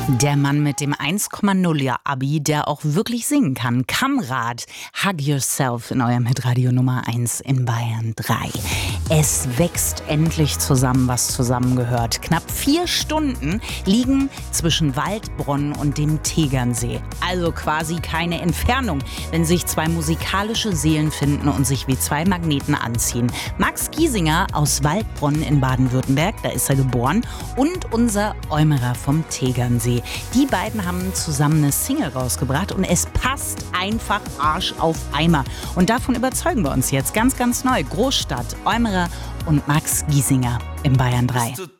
Der Mann mit dem 1,0er Abi, der auch wirklich singen kann. Kamrat, Hug Yourself in eurem Hitradio Nummer 1 in Bayern 3. Es wächst endlich zusammen, was zusammengehört. Knapp 4 Stunden liegen zwischen Waldbronn und dem Tegernsee. Also quasi keine Entfernung, wenn sich zwei musikalische Seelen finden und sich wie zwei Magneten anziehen. Max Giesinger aus Waldbronn in Baden-Württemberg, da ist er geboren, und unser Eumerer vom Tegernsee. Die beiden haben zusammen eine Single rausgebracht und es passt einfach Arsch auf Eimer. Und davon überzeugen wir uns jetzt ganz, ganz neu. Großstadt, Eumerer und Max Giesinger in Bayern 3.